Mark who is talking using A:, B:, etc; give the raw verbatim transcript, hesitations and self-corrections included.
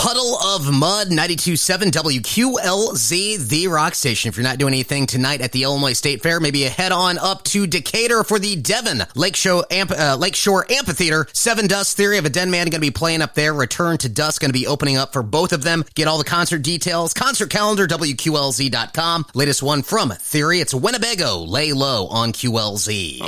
A: Puddle of Mud, ninety-two point seven W Q L Z, the rock station. If you're not doing anything tonight at the Illinois State Fair, maybe you head on up to Decatur for the Devon Lakeshore, Amp- uh, Lakeshore Amphitheater. Seven Dust Theory of a Dead Man going to be playing up there. Return to Dust going to be opening up for both of them. Get all the concert details. Concert calendar, W Q L Z dot com. Latest one from Theory. It's Winnebago. Lay low on Q L Z.